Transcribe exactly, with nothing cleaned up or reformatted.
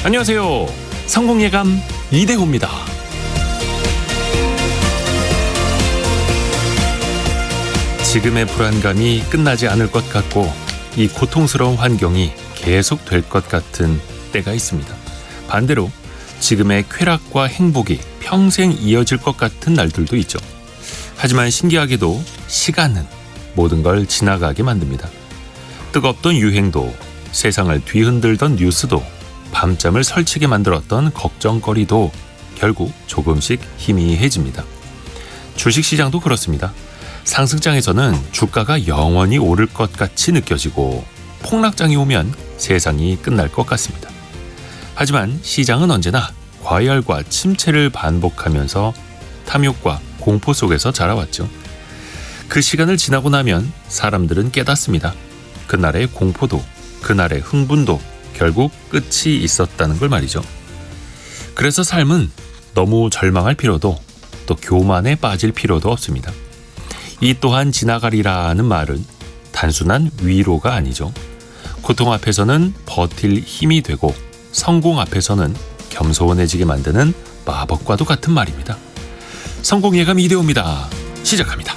안녕하세요. 성공예감 이대호입니다. 지금의 불안감이 끝나지 않을 것 같고 이 고통스러운 환경이 계속 될 것 같은 때가 있습니다. 반대로 지금의 쾌락과 행복이 평생 이어질 것 같은 날들도 있죠. 하지만 신기하게도 시간은 모든 걸 지나가게 만듭니다. 뜨겁던 유행도, 세상을 뒤흔들던 뉴스도, 밤잠을 설치게 만들었던 걱정거리도 결국 조금씩 희미해집니다. 주식시장도 그렇습니다. 상승장에서는 주가가 영원히 오를 것 같이 느껴지고 폭락장이 오면 세상이 끝날 것 같습니다. 하지만 시장은 언제나 과열과 침체를 반복하면서 탐욕과 공포 속에서 자라왔죠. 그 시간을 지나고 나면 사람들은 깨닫습니다. 그날의 공포도, 그날의 흥분도 결국 끝이 있었다는 걸 말이죠. 그래서 삶은 너무 절망할 필요도 또 교만에 빠질 필요도 없습니다. 이 또한 지나가리라는 말은 단순한 위로가 아니죠. 고통 앞에서는 버틸 힘이 되고 성공 앞에서는 겸손해지게 만드는 마법과도 같은 말입니다. 성공예감 이대호입니다. 시작합니다.